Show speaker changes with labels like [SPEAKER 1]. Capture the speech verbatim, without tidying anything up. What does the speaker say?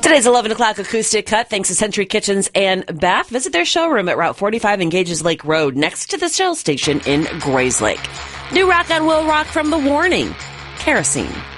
[SPEAKER 1] Today's eleven o'clock acoustic cut thanks to Century Kitchens and Bath. Visit their showroom at Route forty-five and Gages Lake Road next to the Shell Station in Grayslake. New rock on Will Rock from The Warning, Kerosene.